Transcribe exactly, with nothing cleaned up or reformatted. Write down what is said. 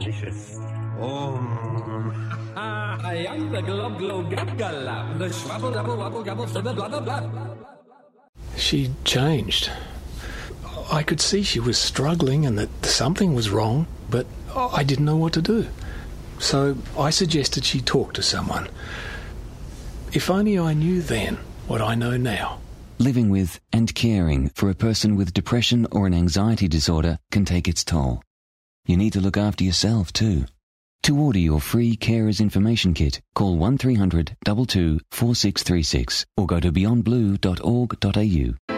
delicious. Om. I am the glub glub gab gallop, the schwabble double wabble gabble for the blah blah blah. She changed. I could see she was struggling and that something was wrong, but I didn't know what to do. So I suggested she talk to someone. If only I knew then what I know now. Living with and caring for a person with depression or an anxiety disorder can take its toll. You need to look after yourself too. To order your free Carers Information Kit, call one three hundred two two four six three six or go to beyond blue dot org dot a u.